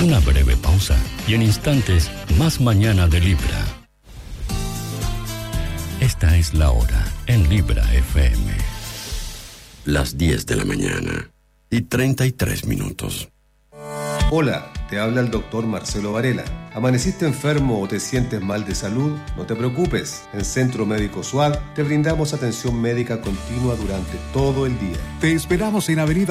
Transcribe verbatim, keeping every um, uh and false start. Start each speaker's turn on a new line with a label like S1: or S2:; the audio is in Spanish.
S1: Una breve pausa y en instantes más mañana de Libra. Esta es la hora en Libra F M.
S2: Las diez de la mañana y treinta y tres minutos.
S3: Hola, te habla el doctor Marcelo Varela. ¿Amaneciste enfermo o te sientes mal de salud? No te preocupes. En Centro Médico SUAD te brindamos atención médica continua durante todo el día.
S4: Te esperamos en Avenida